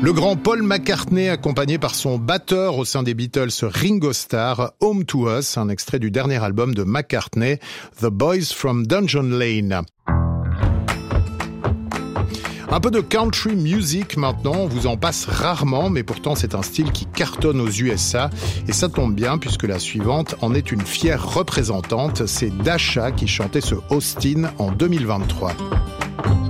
Le grand Paul McCartney, accompagné par son batteur au sein des Beatles, Ringo Starr, Home to Us, un extrait du dernier album de McCartney, The Boys from Dungeon Lane. Un peu de country music maintenant, on vous en passe rarement, mais pourtant c'est un style qui cartonne aux USA, et ça tombe bien puisque la suivante en est une fière représentante, c'est Dasha qui chantait ce Austin en 2023.